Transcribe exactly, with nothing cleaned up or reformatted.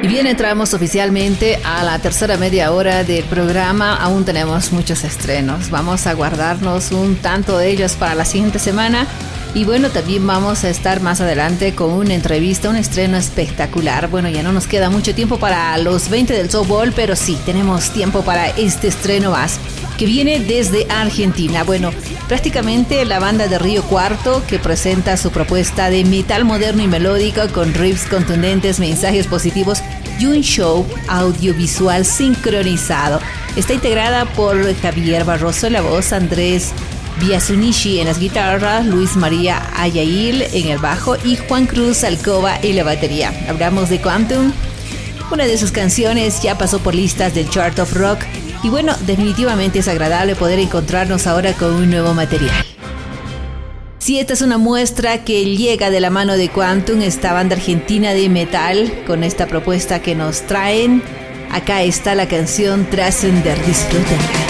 Y bien, entramos oficialmente a la tercera media hora del programa. Aún tenemos muchos estrenos. Vamos a guardarnos un tanto de ellos para la siguiente semana. Y bueno, también vamos a estar más adelante con una entrevista, un estreno espectacular. Bueno, ya no nos queda mucho tiempo para los veinte del softball, pero sí, tenemos tiempo para este estreno más, que viene desde Argentina. Bueno, prácticamente la banda de Río Cuarto, que presenta su propuesta de metal moderno y melódico con riffs contundentes, mensajes positivos y un show audiovisual sincronizado. Está integrada por Javier Barroso en la voz, Andrés Biasunishi en las guitarras, Luis María Ayail en el bajo y Juan Cruz Alcoba en la batería. Hablamos de Quantum. Una de sus canciones ya pasó por listas del Chart of Rock. Y bueno, definitivamente es agradable poder encontrarnos ahora con un nuevo material. Si esta es una muestra que llega de la mano de Quantum, esta banda argentina de metal, con esta propuesta que nos traen. Acá está la canción Trascender. Disfrútenla.